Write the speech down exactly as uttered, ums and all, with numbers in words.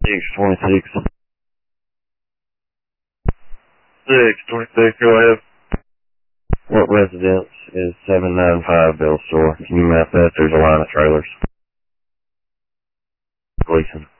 six twenty-six. six twenty-six, go ahead. What residence is seven nine five Bell Store? Can you map that? There's a line of trailers. Gleason.